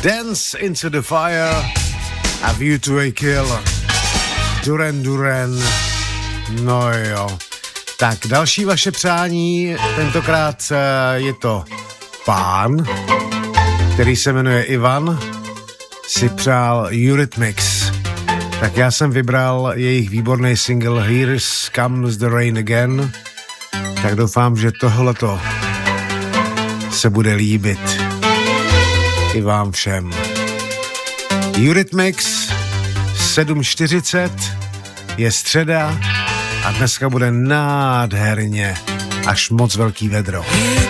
Dance into the Fire a View to a Kill. Duran. No jo. Tak, další vaše přání, tentokrát je to pán, který se jmenuje Ivan, si přál Eurythmics. Tak já jsem vybral jejich výborný single Here Comes the Rain Again. Tak doufám, že tohleto se bude líbit i vám všem. Eurythmics 7:40 je středa a dneska bude nádherně až moc velký vedro.